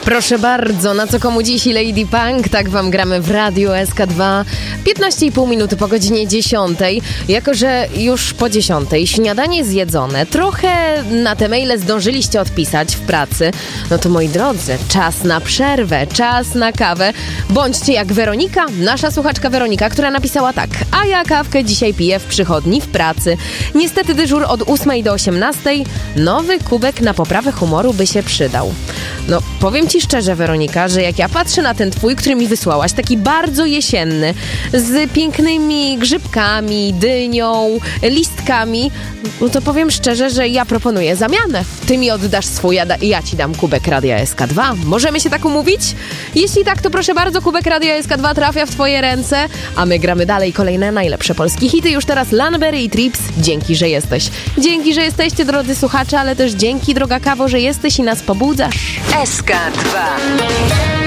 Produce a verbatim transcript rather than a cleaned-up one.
Proszę bardzo, na co komu dziś Lady Punk? Tak wam gramy w Radiu S K dwa. piętnaście i pół minuty po godzinie dziesiątej. Jako że już po dziesiątej śniadanie zjedzone, trochę na te maile zdążyliście odpisać w pracy, no to moi drodzy, czas na przerwę, czas na kawę. Bądźcie jak Weronika, nasza słuchaczka Weronika, która napisała tak: a ja kawkę dzisiaj piję w przychodni w pracy. Niestety dyżur od ósmej do osiemnastej. Nowy kubek na poprawę humoru by się przydał. No, powiem ci szczerze, Weronika, że jak ja patrzę na ten twój, który mi wysłałaś, taki bardzo jesienny, z pięknymi grzybkami, dynią, listkami, no to powiem szczerze, że ja proponuję zamianę. Ty mi oddasz swój, ja, da, ja ci dam kubek Radia S K dwa. Możemy się tak umówić? Jeśli tak, to proszę bardzo, kubek Radia S K dwa trafia w twoje ręce, a my gramy dalej kolejne najlepsze polskie hity. Już teraz Lanberry i Trips. Dzięki, że jesteś. Dzięki, że jesteście, drodzy słuchacze, ale też dzięki, droga kawo, że jesteś i nas pobudzasz. S K dwa.